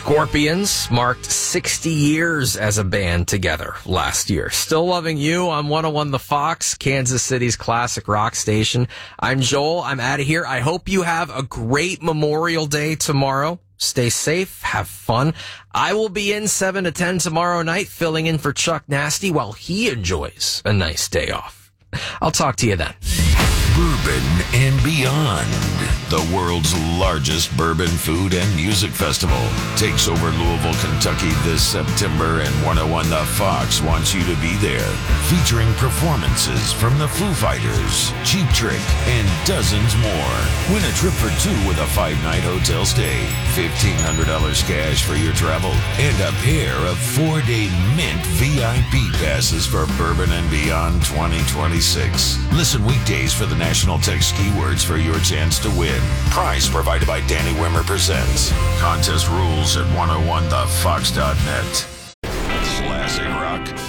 Scorpions marked 60 years as a band together last year. Still Loving You on 101 The Fox, Kansas City's classic rock station. I'm Joel. I'm out of here. I hope you have a great Memorial Day tomorrow. Stay safe. Have fun. I will be in 7 to 10 tomorrow night, filling in for Chuck Nasty while he enjoys a nice day off. I'll talk to you then. Bourbon and Beyond, the world's largest bourbon food and music festival, takes over Louisville, Kentucky this September, and 101 The Fox wants you to be there. Featuring performances from the Foo Fighters, Cheap Trick, and dozens more. Win a trip for two with a 5-night hotel stay, $1,500 cash for your travel, and a pair of 4-day Mint VIP passes for Bourbon and Beyond 2026. Listen weekdays for the National Text keywords for your chance to win. Prize provided by Danny Wimmer Presents. Contest rules at 101thefox.net. Classic rock